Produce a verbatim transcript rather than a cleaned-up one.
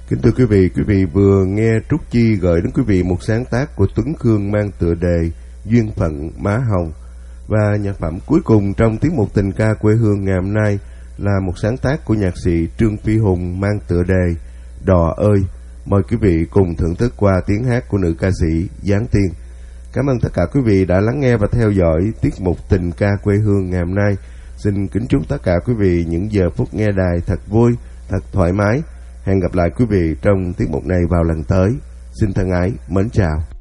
Kính thưa quý vị, quý vị vừa nghe Trúc Chi gửi đến quý vị một sáng tác của Tuấn Khương mang tựa đề Duyên Phận Má Hồng. Và nhạc phẩm cuối cùng trong tiết mục tình ca quê hương ngày hôm nay là một sáng tác của nhạc sĩ Trương Phi Hùng mang tựa đề Đò Ơi. Mời quý vị cùng thưởng thức qua tiếng hát của nữ ca sĩ Giáng Tiên. Cảm ơn tất cả quý vị đã lắng nghe và theo dõi tiết mục tình ca quê hương ngày hôm nay. Xin kính chúc tất cả quý vị những giờ phút nghe đài thật vui, thật thoải mái. Hẹn gặp lại quý vị trong tiết mục này vào lần tới. Xin thân ái, mến chào.